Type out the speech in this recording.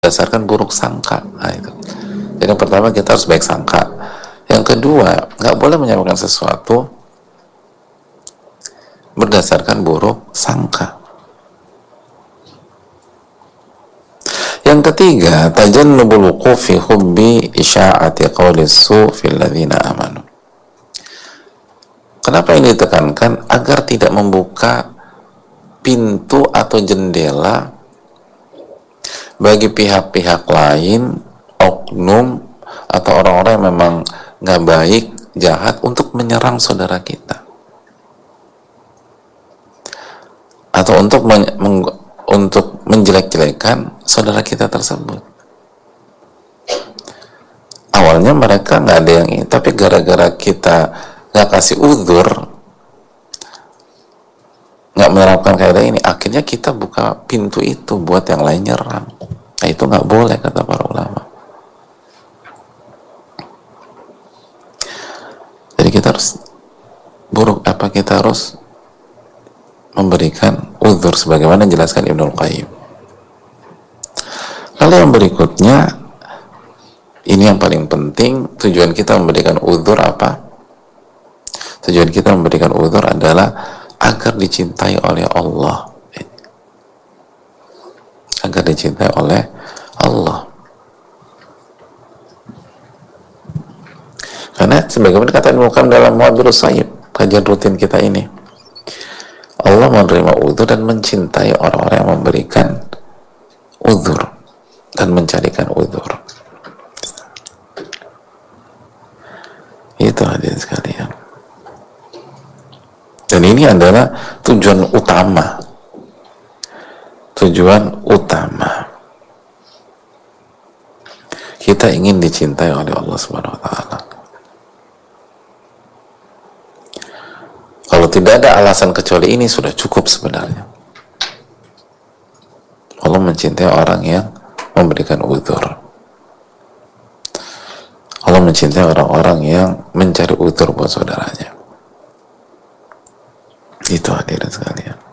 berdasarkan buruk sangka. Nah, itu. Jadi yang pertama kita harus baik sangka. Yang kedua, nggak boleh menyampaikan sesuatu berdasarkan buruk sangka. Yang ketiga, tajannubul wuqufi hubbi isya'ati qawlis su' fil ladzina amanu. Kenapa ini ditekankan? Agar tidak membuka pintu atau jendela bagi pihak-pihak lain, oknum atau orang-orang yang memang nggak baik, jahat, untuk menyerang saudara kita atau untuk menjelek-jelekan saudara kita tersebut. Awalnya mereka nggak ada yang ini, tapi gara-gara kita nggak kasih uzur, nggak menerapkan kaidah ini, akhirnya kita buka pintu itu buat yang lain nyerang. Nah, itu nggak boleh kata para ulama. Jadi kita harus kita harus memberikan uzur sebagaimana dijelaskan Ibnul Qayyim. Lalu yang berikutnya, ini yang paling penting, tujuan kita memberikan uzur apa? Tujuan kita memberikan uzur adalah agar dicintai oleh Allah. Agar dicintai oleh Allah. Karena sebagaimana kata Ibnu Qayyim dalam Mu'adhdhurus Shayyib, kajian rutin kita ini, Allah menerima uzur dan mencintai orang-orang yang memberikan uzur dan mencarikan uzur. Itu hadirin sekalian. Dan ini adalah tujuan utama. Tujuan utama. Kita ingin dicintai oleh Allah Subhanahu wa taala. Kalau tidak ada alasan kecuali ini, sudah cukup sebenarnya. Allah mencintai orang yang memberikan uzur. Allah mencintai orang-orang yang mencari uzur buat saudaranya. Itu hadirin sekalian.